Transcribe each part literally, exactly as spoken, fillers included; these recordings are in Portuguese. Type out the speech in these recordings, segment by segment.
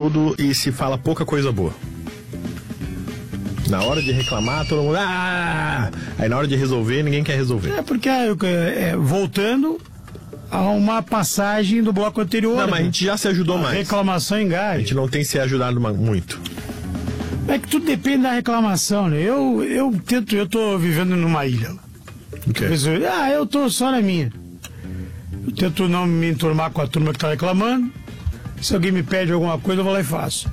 tudo e se fala pouca coisa boa. Na hora de reclamar, todo mundo... Ah! Aí na hora de resolver, ninguém quer resolver. É porque, é, é, voltando a uma passagem do bloco anterior... Não, mas né? a gente já se ajudou a mais. Reclamação engaja. A gente não tem se ajudado muito. É que tudo depende da reclamação, né? Eu, eu tento... Eu tô vivendo numa ilha. Okay. Ah, eu tô só na minha. Eu tento não me enturmar com a turma que tá reclamando. Se alguém me pede alguma coisa, eu vou lá e faço.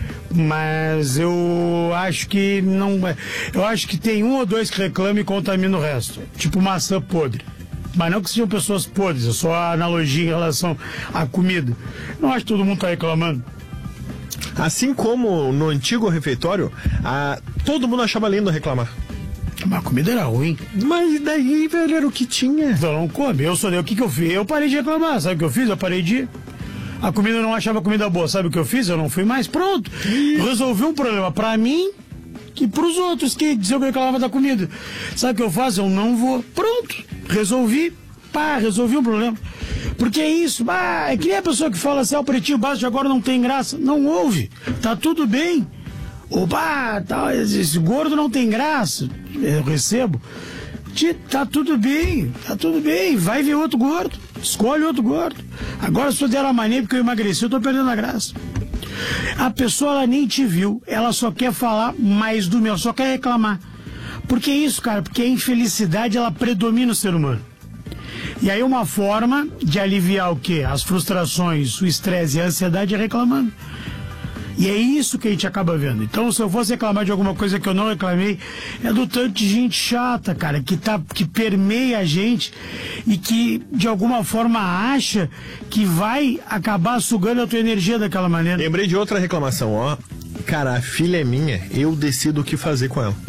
Mas eu acho que não. Eu acho que tem um ou dois que reclamam e contaminam o resto. Tipo maçã podre. Mas não que sejam pessoas podres, é só a analogia em relação à comida. Não acho que todo mundo tá reclamando. Assim como no antigo refeitório, a... todo mundo achava lindo reclamar. Mas a comida era ruim. Mas daí, velho, era o que tinha. Então não come. Eu sou o que que eu fiz? Eu parei de reclamar. Sabe o que eu fiz? Eu parei de... A comida eu não achava comida boa. Sabe o que eu fiz? Eu não fui mais. Pronto. Eu resolvi um problema pra mim e pros outros que diziam que eu reclamava da comida. Sabe o que eu faço? Eu não vou. Pronto. Resolvi. Pá, resolvi um problema. Porque é isso. Bah, é que nem a pessoa que fala assim, ah, o pretinho básico agora não tem graça. Não ouve. Tá tudo bem. Opa, tá, esse gordo não tem graça. Eu recebo. Tá tudo bem, tá tudo bem. Vai ver outro gordo. Escolhe outro gordo. Agora, se eu der a mania porque eu emagreci, eu tô perdendo a graça. A pessoa, ela nem te viu. Ela só quer falar mais do meu, só quer reclamar. Por que isso, cara? Porque a infelicidade, ela predomina o ser humano. E aí uma forma de aliviar o quê? As frustrações, o estresse e a ansiedade é reclamando. E é isso que a gente acaba vendo. Então, se eu fosse reclamar de alguma coisa que eu não reclamei, é do tanto de gente chata, cara, que, tá, que permeia a gente e que, de alguma forma, acha que vai acabar sugando a tua energia daquela maneira. Lembrei de outra reclamação, ó. Cara, a filha é minha, eu decido o que fazer com ela.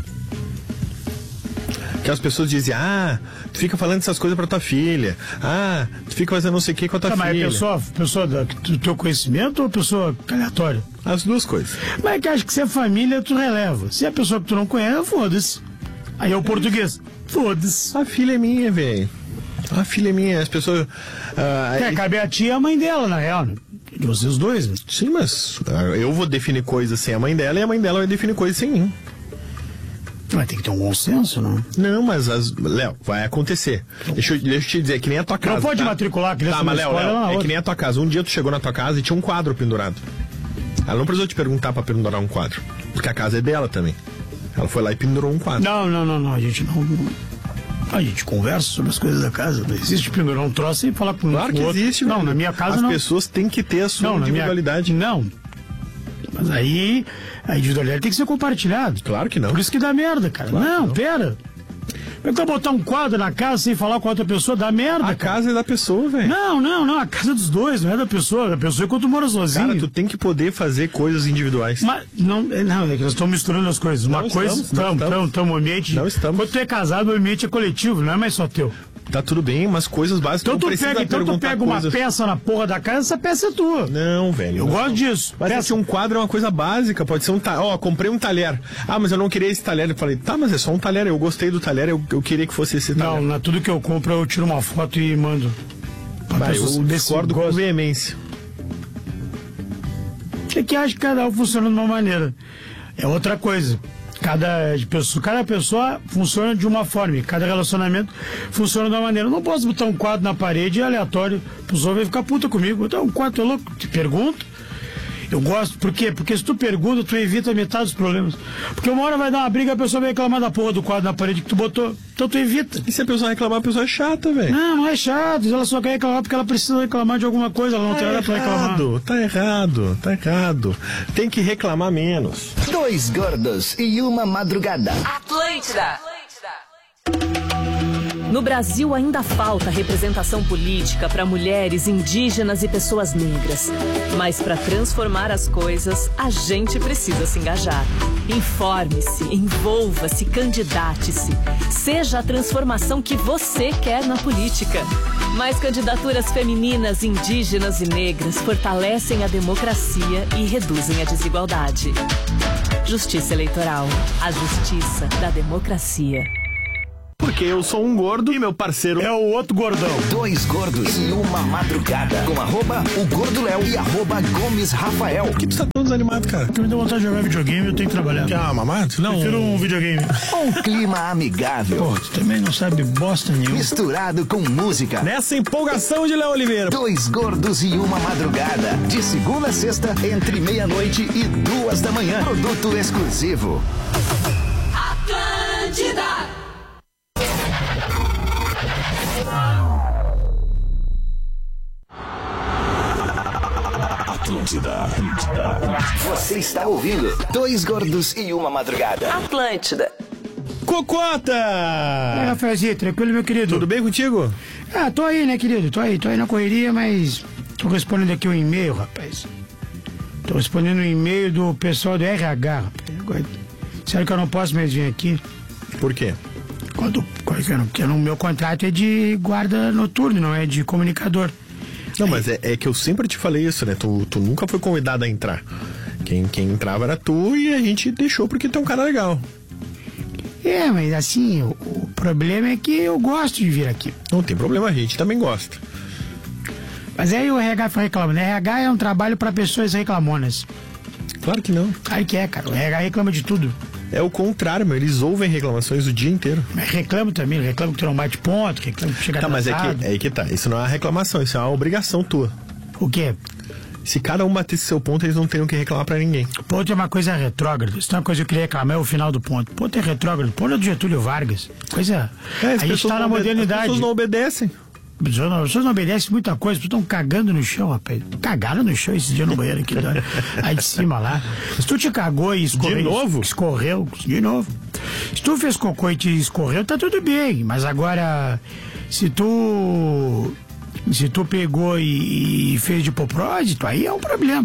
Que as pessoas dizem, ah, tu fica falando essas coisas pra tua filha. Ah, tu fica fazendo não sei o que com a tua tá, filha. Mas é pessoa, pessoa do, do teu conhecimento ou pessoa aleatória? As duas coisas. Mas é que acho que se é família, tu releva. Se é pessoa que tu não conhece, foda-se. Aí é o português. Foda-se. A filha é minha, velho. A filha é minha. As pessoas... Ah, Quer, aí... cabe a tia e a mãe dela, na real, né? De vocês dois, né? Sim, mas eu vou definir coisas sem a mãe dela e a mãe dela vai definir coisas sem mim. Mas tem que ter um bom senso, não? Não, mas, as... Léo, vai acontecer. Deixa eu, deixa eu te dizer, é que nem a tua casa. Não pode tá? matricular a criança tá, mas na Léo, escola, Léo, na é outra. que nem a tua casa. Um dia tu chegou na tua casa e tinha um quadro pendurado. Ela não precisou te perguntar pra pendurar um quadro, porque a casa é dela também. Ela foi lá e pendurou um quadro. Não, não, não, não. A gente não... A gente conversa sobre as coisas da casa. Não existe pendurar um troço e falar com Claro um que outro. existe. Não, velho. na minha casa As não. As pessoas têm que ter a sua não, individualidade. Minha... Não. Mas aí, a individualidade tem que ser compartilhada. Claro que não. Por isso que dá merda, cara. Claro não, não, pera. Como é que eu vou botar um quadro na casa sem falar com outra pessoa? Dá merda, A cara. casa é da pessoa, velho. Não, não, não. A casa é dos dois, não é da pessoa. Da pessoa é quando tu mora sozinho. Cara, tu tem que poder fazer coisas individuais. Mas, não, não, é que nós estamos misturando as coisas. Uma Não coisa, estamos, não estamos, estamos. estamos, o ambiente... Não estamos. Quando tu é casado, o ambiente é coletivo, não é mais só teu. Tá tudo bem, mas coisas básicas Então não tu precisa pega, então tu perguntar pega uma coisas. peça na porra da casa, essa peça é tua. Não, velho. Eu não. gosto disso. Mas Peça- se um quadro é uma coisa básica, pode ser um talher. Ó, comprei um talher. Ah, mas eu não queria esse talher. Eu falei, tá, mas é só um talher. Eu gostei do talher, eu, eu queria que fosse esse talher. Não, na tudo que eu compro eu tiro uma foto e mando. Pra Vai, pessoa eu saber se discordo com gosta. veemência. É que acho que cada um funciona de uma maneira. É outra coisa. Cada pessoa, cada pessoa funciona de uma forma, e cada relacionamento funciona de uma maneira. Eu não posso botar um quadro na parede aleatório, a pessoa vai ficar puta comigo. Então, um quadro é louco, te pergunto. Eu gosto, por quê? Porque se tu pergunta, tu evita metade dos problemas. Porque uma hora vai dar uma briga, a pessoa vai reclamar da porra do quadro na parede que tu botou. Então tu evita. E se a pessoa reclamar, a pessoa é chata, velho. Não, não é chato. Ela só quer reclamar porque ela precisa reclamar de alguma coisa. Ela não tem nada pra reclamar. errado, tá errado, tá errado. Tem que reclamar menos. Dois gordos e uma madrugada. Atlântida. No Brasil ainda falta representação política para mulheres, indígenas e pessoas negras. Mas para transformar as coisas, a gente precisa se engajar. Informe-se, envolva-se, candidate-se. Seja a transformação que você quer na política. Mais candidaturas femininas, indígenas e negras fortalecem a democracia e reduzem a desigualdade. Justiça Eleitoral. A justiça da democracia. Porque eu sou um gordo e meu parceiro É o outro gordão. Dois gordos e uma madrugada. Com arroba o Gordo Léo e arroba Gomes Rafael. que precisa tão desanimado, cara? Porque me deu vontade de jogar videogame, eu tenho que trabalhar. Quer uma mamada? Não. Prefiro um videogame. Um clima amigável. Pô, tu também não sabe bosta nenhuma. Misturado com música. Nessa empolgação de Léo Oliveira. Dois gordos e uma madrugada. De segunda a sexta, entre meia-noite e duas da manhã. Produto exclusivo. Atlântida! Atlântida. Você está ouvindo Dois Gordos e uma Madrugada. Atlântida. Cocota! É, Rafaelzinho, tranquilo, meu querido? Tudo bem contigo? Ah, tô aí, né, querido? Tô aí, tô aí na correria, mas tô respondendo aqui um e-mail, rapaz. Tô respondendo um e-mail do pessoal do R H, rapaz. Agora, sério que eu não posso mais vir aqui? Por quê? Quando, porque o meu contrato é de guarda noturno, não é de comunicador. Não, mas é, é que eu sempre te falei isso, né? Tu, tu nunca foi convidado a entrar. Quem, quem entrava era tu e a gente deixou porque tu é um cara legal. É, mas assim, o, o problema é que eu gosto de vir aqui. Não tem problema, a gente também gosta. Mas aí o R H foi reclamando. R H é um trabalho pra pessoas reclamonas. Claro que não. Claro que é, cara. O R H reclama de tudo. É o contrário, meu. Eles ouvem reclamações o dia inteiro. Mas reclamo também, reclamo que tu não bate ponto, reclamo que chega Tá, mas é atrasado. que, é aí que tá. Isso não é uma reclamação, isso é uma obrigação tua. O quê? Se cada um batesse seu ponto, eles não teriam que reclamar pra ninguém. Ponto é uma coisa retrógrada. Isso não é uma coisa que eu queria reclamar, é o final do ponto. Ponto é retrógrado. Ponto é do Getúlio Vargas. Coisa... É, a as gente pessoas tá na não obede- modernidade. As pessoas não obedecem. As pessoas não, as pessoas não obedecem muita coisa, as pessoas estão cagando no chão, rapaz. Cagaram no chão esse dia no banheiro aqui, da- aí de cima lá. Se tu te cagou e escorreu. De novo? Escorreu, de novo. Se tu fez cocô e te escorreu, tá tudo bem. Mas agora, se tu. Se tu pegou e, e fez de propósito, aí é um problema.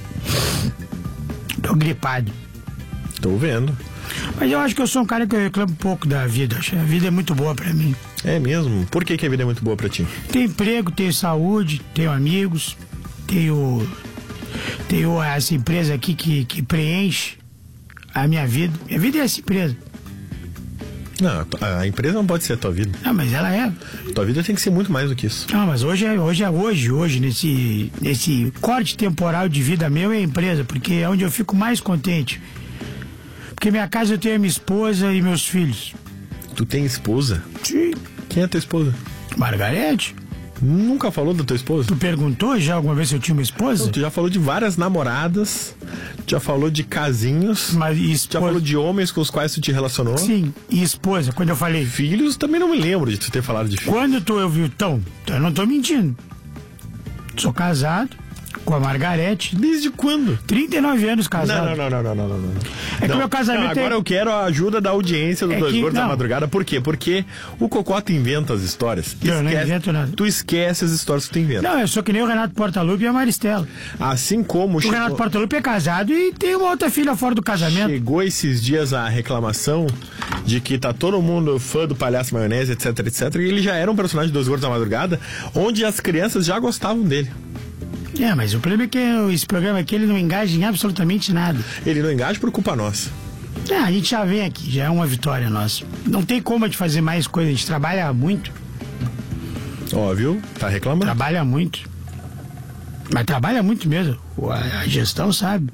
Tô gripado. Tô vendo. Mas eu acho que eu sou um cara que eu reclamo um pouco da vida. Acho que a vida é muito boa pra mim. É mesmo? Por que, que a vida é muito boa pra ti? Tenho emprego, tenho saúde, tenho amigos, tenho, tenho essa empresa aqui que, que preenche a minha vida. Minha vida é essa empresa. Não, a a empresa não pode ser a tua vida. Não, mas ela é. Tua vida tem que ser muito mais do que isso. Não, mas hoje é hoje, é hoje, hoje nesse, nesse corte temporal de vida meu é a empresa, porque é onde eu fico mais contente. Porque minha casa eu tenho a minha esposa e meus filhos. Tu tem esposa? Sim. Quem é tua esposa? Margarete, Nunca falou da tua esposa? tu perguntou já alguma vez se eu tinha uma esposa? Não, tu já falou de várias namoradas, já falou de casinhos, Mas e já esposa? falou de homens com os quais tu te relacionou. Sim, e esposa, quando eu falei. Filhos, também não me lembro de tu ter falado de filhos. Quando tu ouviu, então, eu não tô mentindo. Sou casado com a Margarete, Desde quando? trinta e nove anos casado. Não, não, não, não, não, não, não. É que Não, o meu casamento não, agora é- eu quero a ajuda da audiência do É Dois que- Gordos da não. Madrugada. Por quê? Porque o Cocota inventa as histórias. Eu não invento nada. Tu esquece as histórias que tu inventa. Não, eu sou que nem o Renato Portaluppi e a Maristela. Assim como O chegou, Renato Portaluppi é casado e tem uma outra filha fora do casamento. chegou esses dias a reclamação de que tá todo mundo fã do Palhaço Maionese, etc, etc. E ele já era um personagem de Dois Gordos da Madrugada, onde as crianças já gostavam dele. É, mas o problema é que esse programa aqui ele não engaja em absolutamente nada. Ele não engaja por culpa nossa. É, a gente já vem aqui, já é uma vitória nossa. Não tem como a gente fazer mais coisa, a gente trabalha muito, Ó, viu? Tá reclamando? trabalha muito. Mas trabalha muito mesmo. A, a gestão sabe.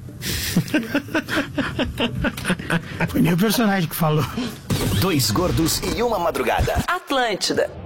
Foi nem o personagem que falou. Dois Gordos e uma Madrugada. Atlântida.